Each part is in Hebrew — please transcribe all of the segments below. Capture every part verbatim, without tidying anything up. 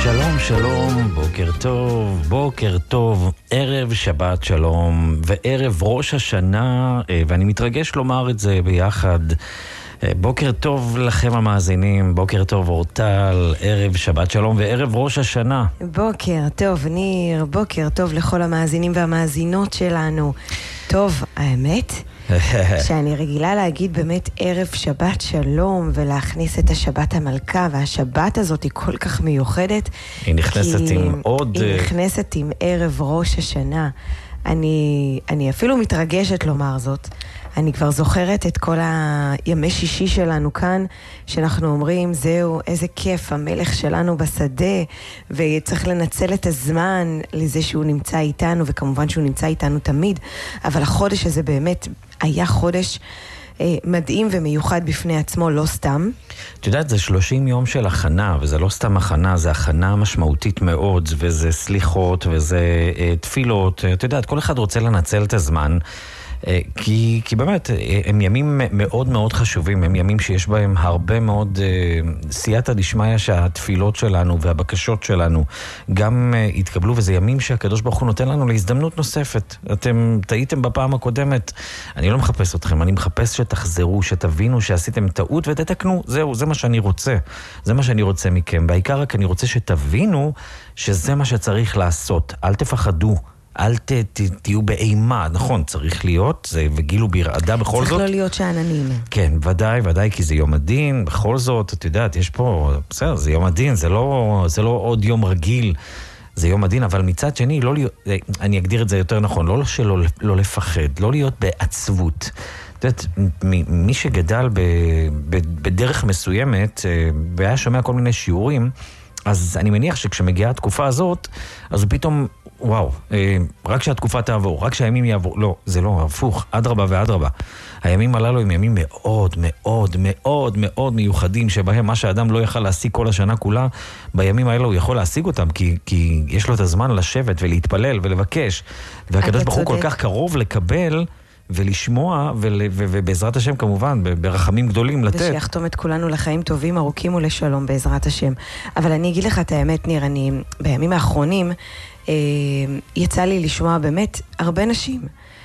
שלום, שלום, בוקר טוב, בוקר טוב, ערב שבת שלום, וערב ראש השנה, ואני מתרגש לומר את זה ביחד. בוקר טוב לכם המאזינים, בוקר טוב אורטל, ערב שבת שלום וערב ראש השנה. בוקר טוב ניר, בוקר טוב לכל המאזינים והמאזינות שלנו. טוב, האמת שאני רגילה להגיד באמת ערב שבת שלום ולהכניס את השבת המלכה, והשבת הזאת היא כל כך מיוחדת. היא נכנסת עם עוד... היא נכנסת עם ערב ראש השנה. אני, אני אפילו מתרגשת לומר זאת. אני כבר זוכרת את כל הימי שישי שלנו כאן, שאנחנו אומרים, זהו, איזה כיף, המלך שלנו בשדה, וצריך לנצל את הזמן לזה שהוא נמצא איתנו, וכמובן שהוא נמצא איתנו תמיד, אבל החודש הזה באמת היה חודש אה, מדהים ומיוחד בפני עצמו, לא סתם. את יודעת, זה שלושים יום של הכנה, וזה לא סתם הכנה, זה הכנה משמעותית מאוד, וזה סליחות, וזה אה, תפילות, את יודעת, כל אחד רוצה לנצל את הזמן, כי, כי באמת, הם ימים מאוד מאוד חשובים, הם ימים שיש בהם הרבה מאוד סייעתא דשמיא שהתפילות שלנו והבקשות שלנו גם התקבלו, וזה ימים שהקדוש ברוך הוא נותן לנו להזדמנות נוספת. אתם טעיתם בפעם הקודמת, אני לא מחפש אתכם, אני מחפש שתחזרו, שתבינו שעשיתם טעות ותתקנו, זהו, זה מה שאני רוצה, זה מה שאני רוצה מכם, בעיקר רק אני רוצה שתבינו שזה מה שצריך לעשות, אל תפחדו. אל ת, ת, תהיו באימה, נכון, צריך להיות, זה וגילו ברעדה בכל צריך זאת. צריך לא להיות שעננים. כן, ודאי, ודאי, כי זה יום הדין, בכל זאת, את יודעת, יש פה, בסדר, זה יום הדין, זה לא, זה לא עוד יום רגיל, זה יום הדין, אבל מצד שני, לא להיות, אני אגדיר את זה יותר נכון, לא שלא לא לפחד, לא להיות בעצבות. את יודעת, מי שגדל ב, ב, בדרך מסוימת, והיה שומע כל מיני שיעורים, אז אני מניח שכשמגיעה התקופה הזאת, אז פתאום, וואו, רק שהתקופה תעבור, רק שהימים יעבור, לא, זה לא, הפוך, אדרבה ואדרבה. הימים הללו הם ימים מאוד מאוד מאוד מאוד מיוחדים, שבהם מה שהאדם לא יכל להשיג כל השנה כולה, בימים האלו הוא יכול להשיג אותם, כי, כי יש לו את הזמן לשבת ולהתפלל ולבקש, והקדוש ברוך הוא כל כך קרוב לקבל, ולשמוע, ול, ו, ובעזרת השם כמובן, ברחמים גדולים לתת. ושיחתום את כולנו לחיים טובים, ארוכים ולשלום בעזרת השם. אבל אני אגיד לך את האמת, ניר, אני בימים האחרונים, אה, יצא לי לשמוע באמת הרבה נשים,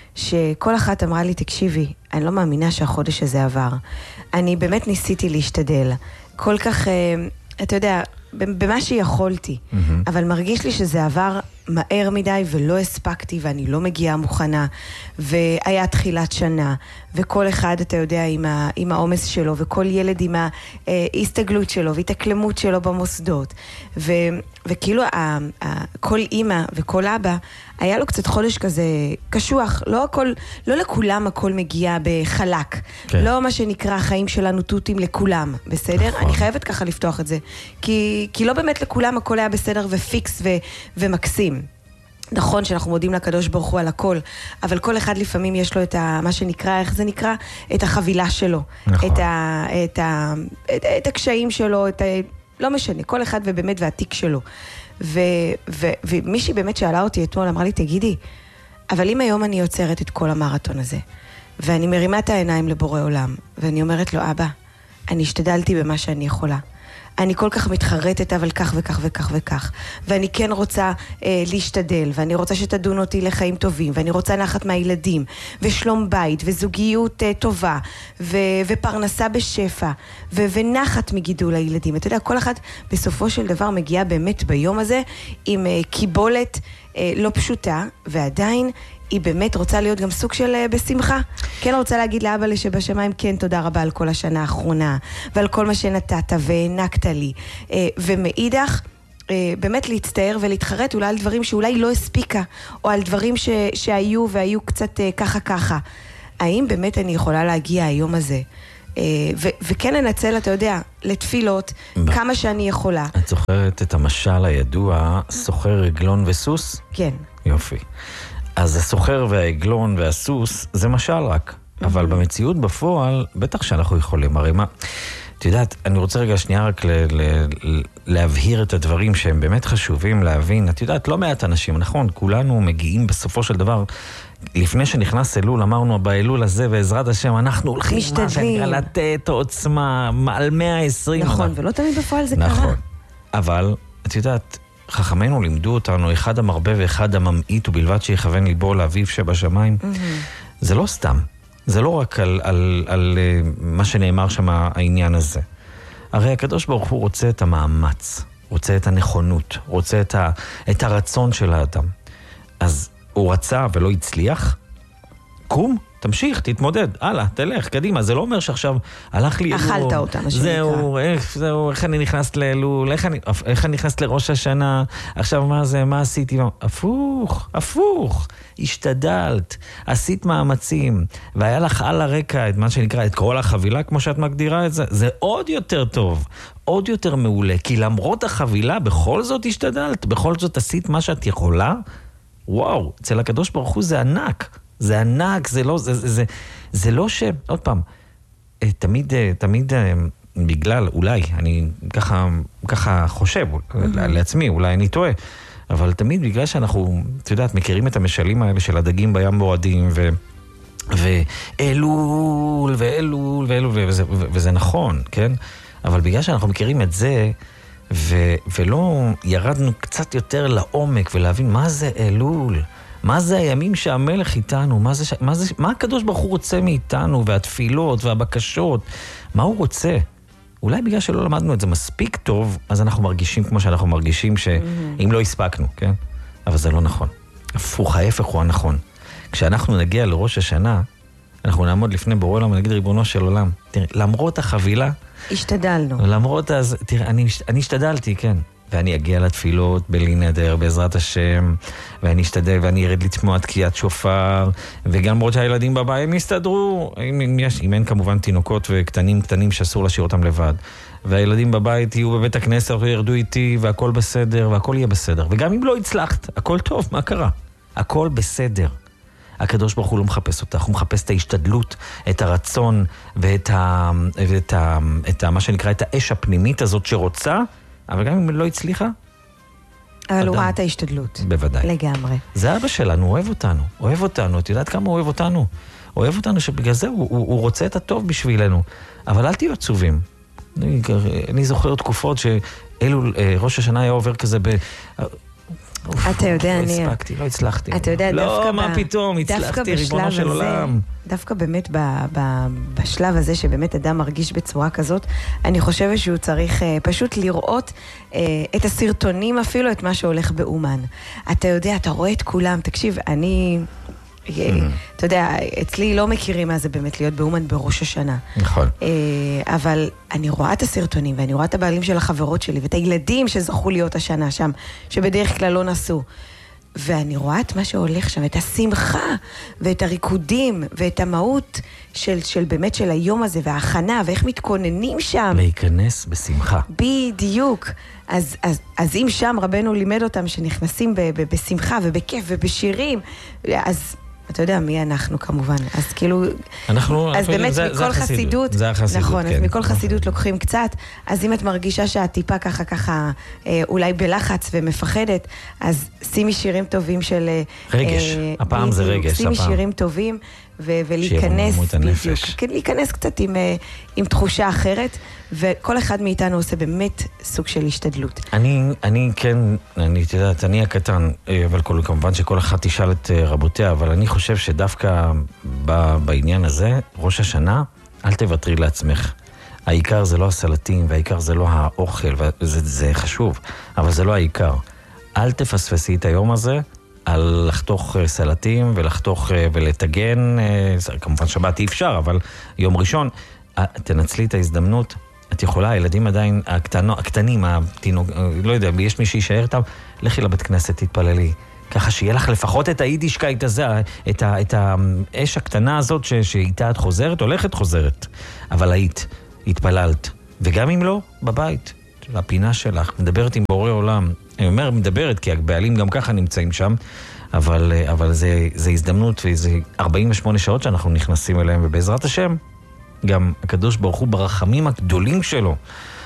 שכל אחת אמרה לי, תקשיבי, אני לא מאמינה שהחודש הזה עבר. אני באמת ניסיתי להשתדל. כל כך, אה, אתה יודע, במה שיכולתי, mm-hmm. אבל מרגיש לי שזה עבר מהר מדי ולא הספקתי ואני לא מגיעה מוכנה, והיה תחילת שנה, וכל אחד אתה יודע עם, ה, עם העומס שלו, וכל ילד עם ההסתגלות שלו והתאקלמות שלו במוסדות, ו, וכאילו ה, ה, כל אמא וכל אבא היה לו קצת חודש כזה קשוח, לא הכל, לא לכולם הכל מגיע בחלק, כן. לא מה שנקרא החיים שלנו תותים לכולם, בסדר? נכון. אני חייבת ככה לפתוח את זה, כי, כי לא באמת לכולם הכל היה בסדר ופיקס ו, ומקסים. נכון שאנחנו מודים לקדוש ברוך הוא על הכל, אבל כל אחד לפעמים יש לו את ה, מה שנקרא, איך זה נקרא? את החבילה שלו. נכון. את ה, את ה, את, את הקשיים שלו, את ה, לא משנה, כל אחד ובאמת והתיק שלו. ו, ו, ומישהי באמת שאלה אותי אתמול, אמרה לי, תגידי, אבל אם היום אני יוצרת את כל המרתון הזה, ואני מרימה את העיניים לבורא עולם, ואני אומרת לו, אבא, אני השתדלתי במה שאני יכולה. אני כל כך מתחרטת, אבל כך וכך וכך וכך. ואני כן רוצה אה, להשתדל, ואני רוצה שתדון אותי לחיים טובים, ואני רוצה נחת מהילדים, ושלום בית, וזוגיות אה, טובה, ו- ופרנסה בשפע, ו- ונחת מגידול הילדים. אתה יודע, כל אחד בסופו של דבר מגיע באמת ביום הזה, עם אה, קיבולת אה, לא פשוטה, ועדיין היא באמת רוצה להיות גם סוג של uh, בשמחה. כן רוצה להגיד לאבא לי שבשמיים, כן, תודה רבה על כל השנה האחרונה, ועל כל מה שנתת והענקת לי. Uh, ומאידך, uh, באמת להצטער ולהתחרט אולי על דברים שאולי לא הספיקה, או על דברים ש- שהיו והיו קצת uh, ככה ככה. האם באמת אני יכולה להגיע היום הזה? Uh, ו- וכן לנצל, אתה יודע, לתפילות, ב- כמה שאני יכולה. את זוכרת את המשל הידוע, סוחר רגלון וסוס? כן. יופי. אז הסוחר והעגלון והסוס זה משל רק, אבל במציאות בפועל בטח שאנחנו יכולים, הרי מה, את יודעת, אני רוצה רגע שנייה רק ל- ל- ל- להבהיר את הדברים שהם באמת חשובים להבין. את יודעת, לא מעט אנשים, נכון, כולנו מגיעים בסופו של דבר, לפני שנכנס אלול, אמרנו באלול הזה בעזרת השם, אנחנו הולכים מה שנקרא לתת עוצמה על מאה ועשרים. נכון, ולא תמיד בפועל זה קרה. נכון, אבל את יודעת, חכמינו לימדו אותנו, אחד המרבה ואחד הממעיט, ובלבד שיכוון ליבו לאביו שבשמיים. Mm-hmm. זה לא סתם. זה לא רק על, על, על, על מה שנאמר שם העניין הזה. הרי הקדוש ברוך הוא רוצה את המאמץ, רוצה את הנכונות, רוצה את, ה, את הרצון של האדם. אז הוא רצה ולא הצליח, קום, תמשיך, תתמודד, הלאה, תלך, קדימה. זה לא אומר שעכשיו הלך לי... אכלת אותה, מה שנקרא. זהו, איך, זהו, איך אני נכנס לאלול, איך אני, איך אני נכנס לראש השנה, עכשיו מה זה, מה עשיתי? הפוך, הפוך, השתדלת, עשית מאמצים, והיה לך על הרקע את מה שנקרא, את כל החבילה, כמו שאת מגדירה את זה, זה עוד יותר טוב, עוד יותר מעולה, כי למרות החבילה, בכל זאת השתדלת, בכל זאת עשית מה שאת יכולה, וואו, אצל הקדוש ברוך הוא זה ענק. זה ענק, זה לא, זה, זה, זה, זה לא ש... עוד פעם, תמיד, תמיד, בגלל, אולי, אני ככה, ככה חושב mm-hmm. לעצמי, אולי אני טועה, אבל תמיד בגלל שאנחנו, את יודעת, מכירים את המשלים האלה של הדגים בים בועדים, ו... ואלול, ואלול, ואלול, וזה, וזה נכון, כן? אבל בגלל שאנחנו מכירים את זה, ו... ולא ירדנו קצת יותר לעומק ולהבין מה זה אלול, מה זה הימים שהמלך איתנו? מה, זה, מה, זה, מה הקדוש ברוך הוא רוצה מאיתנו? והתפילות והבקשות? מה הוא רוצה? אולי בגלל שלא למדנו את זה מספיק טוב, אז אנחנו מרגישים כמו שאנחנו מרגישים שאם לא הספקנו, כן? אבל זה לא נכון. הפוך, ההפך הוא הנכון. כשאנחנו נגיע לראש השנה, אנחנו נעמוד לפני בורא עולם ונגיד ריבונו של עולם. תראה, למרות החבילה... השתדלנו. למרות אז... תראה, אני, אני השתדלתי, כן. ואני אגיע לתפילות בלי נדר, בעזרת השם, ואני אשתדל, ואני ארד לתמוע תקיעת שופר, וגם למרות שהילדים בבית הם יסתדרו, אם, אם, יש, אם אין כמובן תינוקות וקטנים קטנים שאסור להשאיר אותם לבד, והילדים בבית יהיו בבית הכנסת וירדו איתי, והכל בסדר, והכל יהיה בסדר. וגם אם לא הצלחת, הכל טוב, מה קרה? הכל בסדר. הקדוש ברוך הוא לא מחפש אותך, הוא מחפש את ההשתדלות, את הרצון, ואת ה, ואת ה, את ה, מה שנקרא, את האש הפנימית הזאת שרוצה, אבל גם אם לא הצליחה... אבל הוא ראה את ההשתדלות. בוודאי. לגמרי. זה אבא שלנו, אוהב אותנו. אוהב אותנו. את יודעת כמה הוא אוהב אותנו? אוהב אותנו שבגלל זה הוא, הוא, הוא רוצה את הטוב בשבילנו. אבל אל תהיו עצובים. אני, אני זוכר תקופות שאלו, ראש השנה היה עובר כזה ב... אתה יודע, אני... לא הספקתי, לא הצלחתי. אתה יודע, דווקא... לא, מה פתאום, הצלחתי, ריבונו של עולם. דווקא באמת בשלב הזה, שבאמת אדם מרגיש בצורה כזאת, אני חושבת שהוא צריך פשוט לראות את הסרטונים, אפילו את מה שהולך באומן. אתה יודע, אתה רואה את כולם, תקשיב, אני... אתה יודע, אצלי לא מכירים מה זה באמת להיות באומן בראש השנה. נכון. אבל אני רואה את הסרטונים, ואני רואה את הבעלים של החברות שלי, ואת הילדים שזכו להיות השנה שם, שבדרך כלל לא נסו. ואני רואה את מה שהולך שם, את השמחה, ואת הריקודים, ואת המהות של, של באמת של היום הזה, וההכנה, ואיך מתכוננים שם. להיכנס בשמחה. בדיוק. אז, אז, אז אם שם רבנו לימד אותם שנכנסים ב, ב, בשמחה ובכיף ובשירים, אז... אתה יודע מי אנחנו כמובן, אז כאילו, אנחנו, אז באמת זה, מכל זה חסידות, זה החסידות, נכון, כן. אז מכל חסידות לוקחים קצת, אז אם את מרגישה שאת טיפה ככה ככה, אה, אולי בלחץ ומפחדת, אז שימי שירים טובים של... רגש, אה, הפעם זה רגש, שימי הפעם. שירים טובים, ו- ולהיכנס, בדיוק, כן, להיכנס קצת עם, אה, עם תחושה אחרת, וכל אחד מאיתנו עושה באמת סוג של השתדלות. אני, אני כן, אני יודעת, אני הקטן, אבל כל, כמובן שכל אחד תשאל את רבותיה, אבל אני חושב שדווקא ב, בעניין הזה, ראש השנה, אל תוותרי לעצמך. העיקר זה לא הסלטים, והעיקר זה לא האוכל, וזה, זה חשוב, אבל זה לא העיקר. אל תפספסי את היום הזה, על לחתוך סלטים ולחתוך ולתגן, כמובן שבת אי אפשר, אבל יום ראשון, תנצלי את ההזדמנות, את יכולה, הילדים עדיין, הקטנו, הקטנים, התינוק, לא יודע, יש מי שישאר איתם, לכי לבית כנסת, תתפללי. ככה שיהיה לך לפחות את היידישקייט הזה, את, ה, את האש הקטנה הזאת ש, שאיתה את חוזרת, הולכת חוזרת. אבל היית, התפללת. וגם אם לא, בבית, הפינה שלך, מדברת עם בורא עולם. אני אומר, מדברת, כי הבעלים גם ככה נמצאים שם, אבל, אבל זה, זה הזדמנות, וזה ארבעים ושמונה שעות שאנחנו נכנסים אליהם, ובעזרת השם, גם הקדוש ברוך הוא ברחמים הגדולים שלו,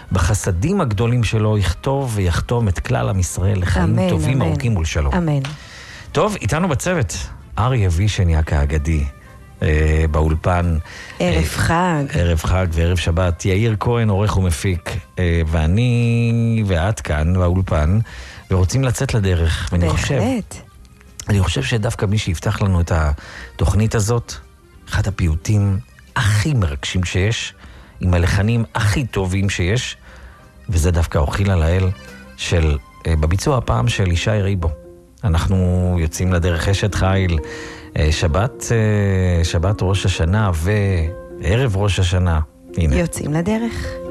בחסדים הגדולים שלו, יכתוב ויחתום את כלל עם ישראל לחיים אמן, טובים, ארוכים ולשלום. אמן. טוב, איתנו בצוות, אריה וישניאק האגדי. אה, באולפן. ערב חג. ערב חג וערב שבת. יאיר כהן, עורך ומפיק, אה, ואני ואת כאן באולפן, ורוצים לצאת לדרך. ואני חושב, בהחלט. אני חושב שדווקא מי שיפתח לנו את התוכנית הזאת, אחד הפיוטים הכי מרגשים שיש, עם הלחנים הכי טובים שיש, וזה דווקא אוכיל על האל של, אה, בביצוע הפעם של ישי ריבו. אנחנו יוצאים לדרך אשת חיל, שבת, שבת ראש השנה וערב ראש השנה. הנה. יוצאים לדרך.